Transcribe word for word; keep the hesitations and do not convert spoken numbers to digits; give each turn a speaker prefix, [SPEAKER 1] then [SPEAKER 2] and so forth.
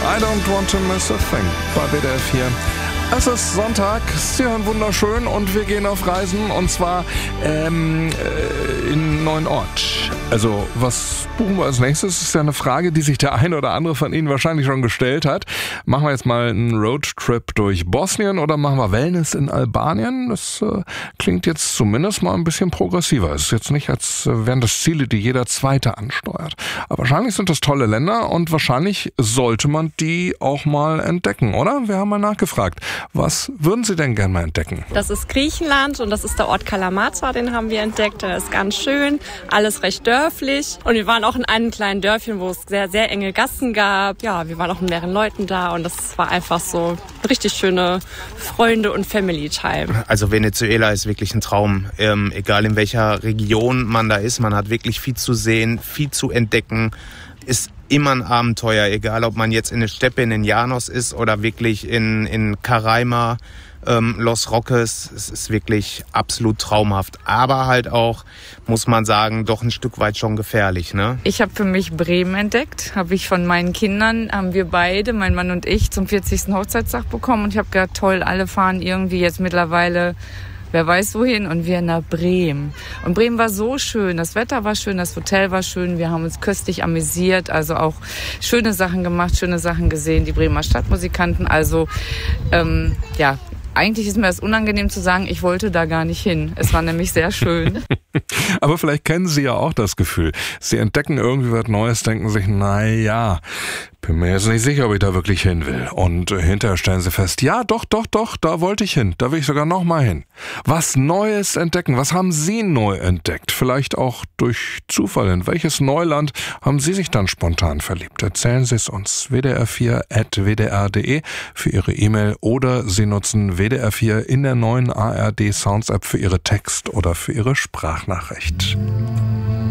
[SPEAKER 1] I don't want to miss a thing bei W D F hier. Es ist Sonntag, Sie hören wunderschön und wir gehen auf Reisen und zwar ähm, äh, in einen neuen Ort. Also was buchen wir als nächstes? Das ist ja eine Frage, die sich der eine oder andere von Ihnen wahrscheinlich schon gestellt hat. Machen wir jetzt mal einen Roadtrip durch Bosnien oder machen wir Wellness in Albanien? Das äh, klingt jetzt zumindest mal ein bisschen progressiver. Es ist jetzt nicht, als wären das Ziele, die jeder Zweite ansteuert. Aber wahrscheinlich sind das tolle Länder und wahrscheinlich sollte man die auch mal entdecken, oder? Wir haben mal nachgefragt. Was würden Sie denn gerne mal entdecken?
[SPEAKER 2] Das ist Griechenland und das ist der Ort Kalamata, den haben wir entdeckt. Der ist ganz schön, alles recht dörflich. Und wir waren auch in einem kleinen Dörfchen, wo es sehr, sehr enge Gassen gab. Ja, wir waren auch mit mehreren Leuten da und das war einfach so richtig schöne Freunde- und Family-Time.
[SPEAKER 3] Also Venezuela ist wirklich ein Traum. Ähm, egal in welcher Region man da ist, man hat wirklich viel zu sehen, viel zu entdecken. Ist immer ein Abenteuer, egal ob man jetzt in der Steppe in den Llanos ist oder wirklich in, in Caraima, ähm, Los Roques. Es ist wirklich absolut traumhaft. Aber halt auch, muss man sagen, doch ein Stück weit schon gefährlich, ne?
[SPEAKER 4] Ich habe für mich Bremen entdeckt. Habe ich von meinen Kindern, haben wir beide, mein Mann und ich, zum vierzigsten Hochzeitstag bekommen. Und ich habe gedacht, toll, alle fahren irgendwie jetzt mittlerweile wer weiß wohin, und wir nach Bremen. Und Bremen war so schön, das Wetter war schön, das Hotel war schön, wir haben uns köstlich amüsiert, also auch schöne Sachen gemacht, schöne Sachen gesehen, die Bremer Stadtmusikanten, also ähm, ja, eigentlich ist mir das unangenehm zu sagen, ich wollte da gar nicht hin. Es war nämlich sehr schön.
[SPEAKER 1] Aber vielleicht kennen Sie ja auch das Gefühl. Sie entdecken irgendwie was Neues, denken sich, na ja, bin mir jetzt nicht sicher, ob ich da wirklich hin will. Und äh, hinterher stellen Sie fest, ja, doch, doch, doch, da wollte ich hin. Da will ich sogar noch mal hin. Was Neues entdecken. Was haben Sie neu entdeckt? Vielleicht auch durch Zufall. In welches Neuland haben Sie sich dann spontan verliebt? Erzählen Sie es uns. w d r vier at w d r punkt d e für Ihre E-Mail oder Sie nutzen W D R vier in der neuen A R D Sounds App für Ihre Text- oder für Ihre Sprachnachricht.